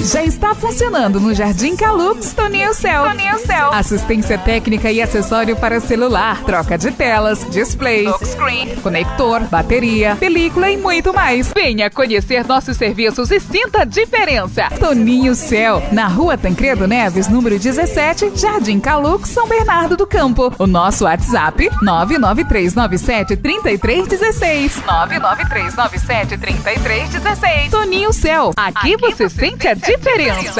Já está funcionando no Jardim Calux Toninho Cell. Assistência técnica e acessório para celular, troca de telas, display, touchscreen, conector, bateria, película e muito mais. Venha conhecer nossos serviços e sinta a diferença. Toninho Cell, na Rua Tancredo Neves, número 17, Jardim Calux, São Bernardo do Campo. O nosso WhatsApp 993973316. 993973316. Toninho Cell, aqui você sente a diferença.